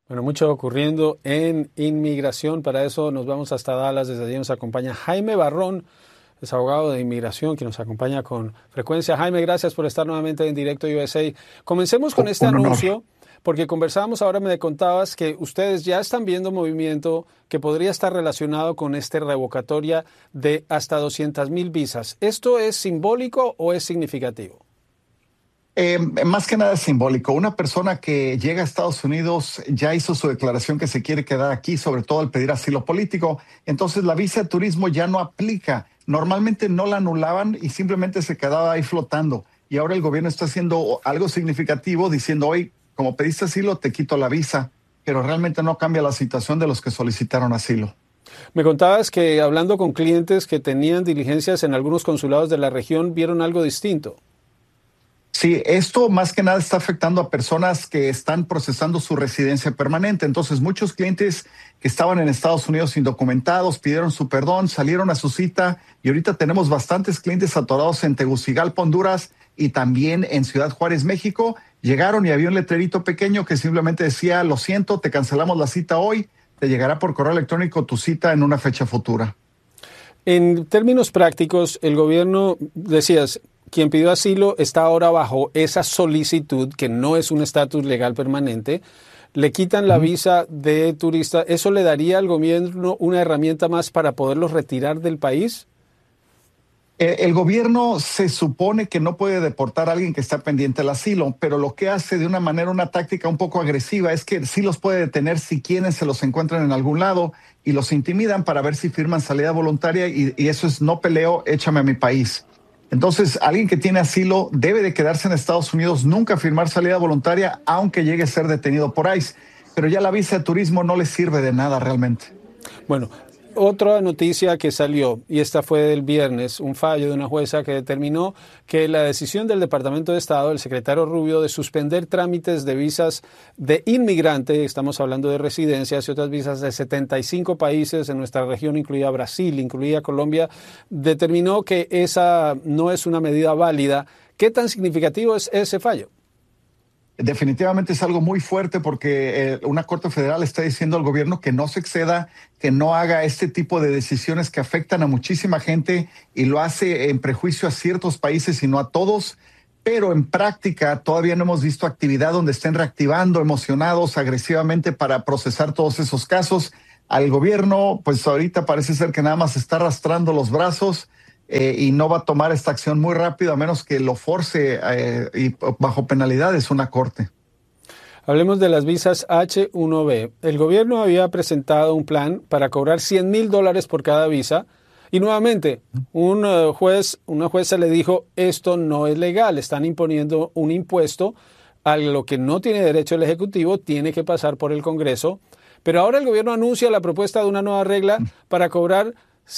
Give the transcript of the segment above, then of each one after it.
Bueno, mucho ocurriendo en inmigración. Para eso nos vamos hasta Dallas. Desde allí nos acompaña Jaime Barrón, es abogado de inmigración, que nos acompaña con frecuencia. Jaime, gracias por estar nuevamente en Directo USA. Comencemos con este Un honor. anuncio, porque conversábamos ahora, me contabas que ustedes ya están viendo movimiento que podría estar relacionado con esta revocatoria de hasta 200,000 visas. ¿Esto es simbólico o es significativo? Más que nada es simbólico. Una persona que llega a Estados Unidos ya hizo su declaración que se quiere quedar aquí, sobre todo al pedir asilo político. Entonces la visa de turismo ya no aplica. Normalmente no la anulaban y simplemente se quedaba ahí flotando. Y ahora el gobierno está haciendo algo significativo diciendo, hoy, como pediste asilo, te quito la visa. Pero realmente no cambia la situación de los que solicitaron asilo. Me contabas que hablando con clientes que tenían diligencias en algunos consulados de la región, vieron algo distinto. Sí, esto más que nada está afectando a personas que están procesando su residencia permanente. Entonces, muchos clientes que estaban en Estados Unidos indocumentados pidieron su perdón, salieron a su cita y ahorita tenemos bastantes clientes atorados en Tegucigalpa, Honduras y también en Ciudad Juárez, México. Llegaron y había un letrerito pequeño que simplemente decía, lo siento, te cancelamos la cita hoy, te llegará por correo electrónico tu cita en una fecha futura. En términos prácticos, el gobierno, decías, quien pidió asilo está ahora bajo esa solicitud, que no es un estatus legal permanente, le quitan la visa de turista. ¿Eso le daría al gobierno una herramienta más para poderlos retirar del país? El gobierno se supone que no puede deportar a alguien que está pendiente del asilo, pero lo que hace de una manera, una táctica un poco agresiva, es que sí los puede detener si quieren, se los encuentran en algún lado y los intimidan para ver si firman salida voluntaria y eso es no peleo, échame a mi país. Entonces, alguien que tiene asilo debe de quedarse en Estados Unidos, nunca firmar salida voluntaria, aunque llegue a ser detenido por ICE. Pero ya la visa de turismo no le sirve de nada realmente. Bueno, otra noticia que salió, y esta fue del viernes, un fallo de una jueza que determinó que la decisión del Departamento de Estado, el secretario Rubio, de suspender trámites de visas de inmigrante, estamos hablando de residencias y otras visas de 75 países en nuestra región, incluida Brasil, incluida Colombia, determinó que esa no es una medida válida. ¿Qué tan significativo es ese fallo? Definitivamente es algo muy fuerte porque una corte federal está diciendo al gobierno que no se exceda, que no haga este tipo de decisiones que afectan a muchísima gente y lo hace en prejuicio a ciertos países y no a todos. Pero en práctica todavía no hemos visto actividad donde estén reactivando, emocionados agresivamente para procesar todos esos casos. Al gobierno, pues ahorita parece ser que nada más está arrastrando los brazos y no va a tomar esta acción muy rápido a menos que lo force y bajo penalidades una corte. Hablemos de las visas H-1B. El gobierno había presentado un plan para cobrar $100,000 por cada visa y nuevamente una jueza le dijo, esto no es legal, están imponiendo un impuesto a lo que no tiene derecho el Ejecutivo, tiene que pasar por el Congreso, pero ahora el gobierno anuncia la propuesta de una nueva regla para cobrar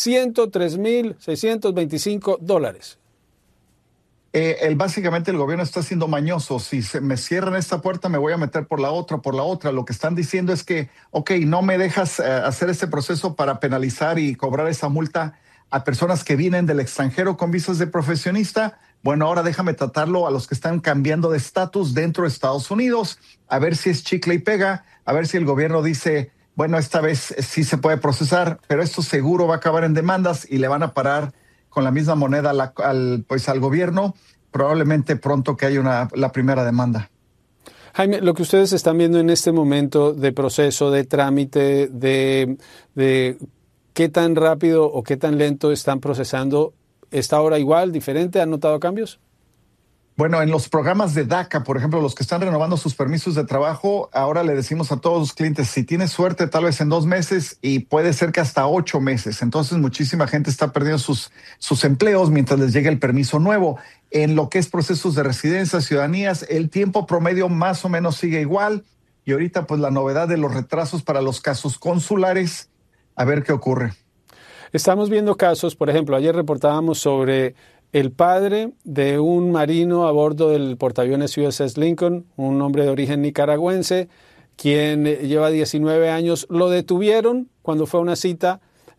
$103,625. Básicamente el gobierno está siendo mañoso. Si se me cierran esta puerta, me voy a meter por la otra, por la otra. Lo que están diciendo es que, ok, no me dejas hacer este proceso para penalizar y cobrar esa multa a personas que vienen del extranjero con visas de profesionista. Bueno, ahora déjame tratarlo a los que están cambiando de estatus dentro de Estados Unidos, a ver si es chicle y pega, a ver si el gobierno dice, bueno, esta vez sí se puede procesar, pero esto seguro va a acabar en demandas y le van a parar con la misma moneda al gobierno, probablemente pronto que haya la primera demanda. Jaime, lo que ustedes están viendo en este momento de proceso, de trámite, de qué tan rápido o qué tan lento están procesando, ¿está ahora igual, diferente? ¿Han notado cambios? Bueno, en los programas de DACA, por ejemplo, los que están renovando sus permisos de trabajo, ahora le decimos a todos los clientes, si tienes suerte, tal vez en 2 meses y puede ser que hasta 8 meses. Entonces, muchísima gente está perdiendo sus empleos mientras les llegue el permiso nuevo. En lo que es procesos de residencia, ciudadanías, el tiempo promedio más o menos sigue igual. Y ahorita, pues la novedad de los retrasos para los casos consulares, a ver qué ocurre. Estamos viendo casos, por ejemplo, ayer reportábamos sobre el padre de un marino a bordo del portaaviones USS Lincoln, un hombre de origen nicaragüense, quien lleva 19 años, lo detuvieron cuando fue a una cita,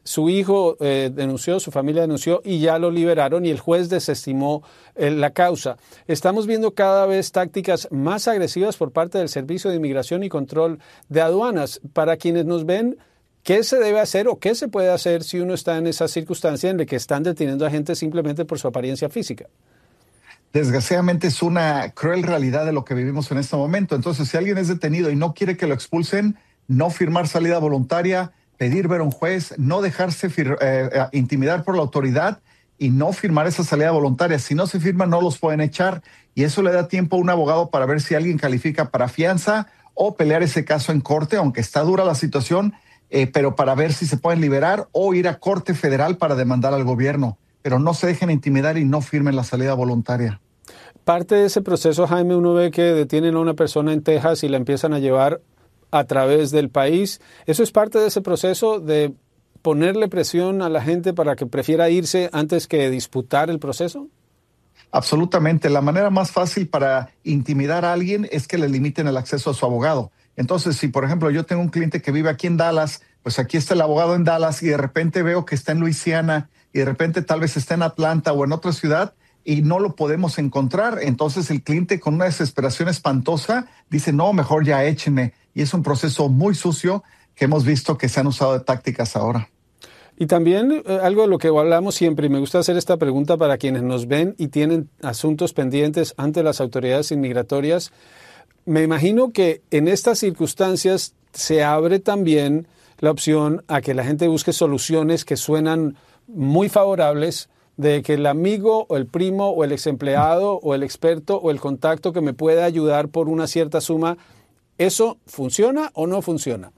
su hijo denunció, su familia denunció y ya lo liberaron y el juez desestimó la causa. Estamos viendo cada vez tácticas más agresivas por parte del Servicio de Inmigración y Control de Aduanas. Para quienes nos ven, ¿qué se debe hacer o qué se puede hacer si uno está en esa circunstancia en la que están deteniendo a gente simplemente por su apariencia física? Desgraciadamente es una cruel realidad de lo que vivimos en este momento. Entonces, si alguien es detenido y no quiere que lo expulsen, no firmar salida voluntaria, pedir ver a un juez, no dejarse intimidar por la autoridad y no firmar esa salida voluntaria. Si no se firma, no los pueden echar y eso le da tiempo a un abogado para ver si alguien califica para fianza o pelear ese caso en corte, aunque está dura la situación, pero para ver si se pueden liberar o ir a corte federal para demandar al gobierno. Pero no se dejen intimidar y no firmen la salida voluntaria. Parte de ese proceso, Jaime, uno ve que detienen a una persona en Texas y la empiezan a llevar a través del país. ¿Eso es parte de ese proceso de ponerle presión a la gente para que prefiera irse antes que disputar el proceso? Absolutamente. La manera más fácil para intimidar a alguien es que le limiten el acceso a su abogado. Entonces, si por ejemplo yo tengo un cliente que vive aquí en Dallas, pues aquí está el abogado en Dallas y de repente veo que está en Luisiana y de repente tal vez está en Atlanta o en otra ciudad y no lo podemos encontrar. Entonces el cliente con una desesperación espantosa dice, no, mejor ya échenme. Y es un proceso muy sucio que hemos visto que se han usado de tácticas ahora. Y también algo de lo que hablamos siempre, y me gusta hacer esta pregunta para quienes nos ven y tienen asuntos pendientes ante las autoridades inmigratorias. Me imagino que en estas circunstancias se abre también la opción a que la gente busque soluciones que suenan muy favorables, de que el amigo o el primo o el ex empleado o el experto o el contacto que me pueda ayudar por una cierta suma, ¿eso funciona o no funciona?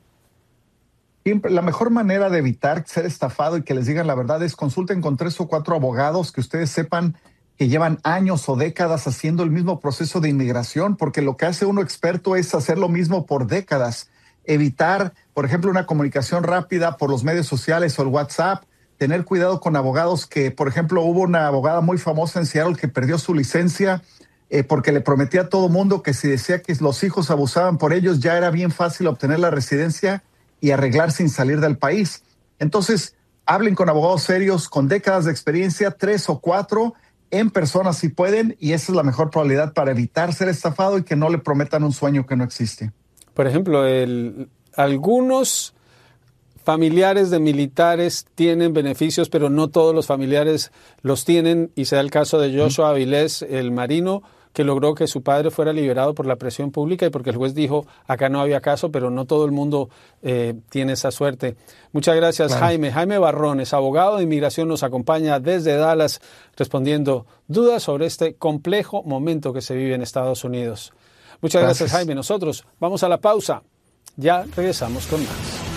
Siempre, la mejor manera de evitar ser estafado y que les digan la verdad es consulten con 3 o 4 abogados que ustedes sepan que llevan años o décadas haciendo el mismo proceso de inmigración, porque lo que hace uno experto es hacer lo mismo por décadas. Evitar, por ejemplo, una comunicación rápida por los medios sociales o el WhatsApp. Tener cuidado con abogados que, por ejemplo, hubo una abogada muy famosa en Seattle que perdió su licencia porque le prometía a todo mundo que si decía que los hijos abusaban por ellos, ya era bien fácil obtener la residencia y arreglar sin salir del país. Entonces, hablen con abogados serios, con décadas de experiencia, 3 o 4, en persona si pueden, y esa es la mejor probabilidad para evitar ser estafado y que no le prometan un sueño que no existe. Por ejemplo, algunos familiares de militares tienen beneficios, pero no todos los familiares los tienen, y se da el caso de Joshua Avilés, el marino, que logró que su padre fuera liberado por la presión pública y porque el juez dijo acá no había caso, pero no todo el mundo tiene esa suerte. Muchas gracias, claro. Jaime. Jaime Barrones, abogado de inmigración, nos acompaña desde Dallas respondiendo dudas sobre este complejo momento que se vive en Estados Unidos. Muchas gracias, Jaime. Nosotros vamos a la pausa. Ya regresamos con más.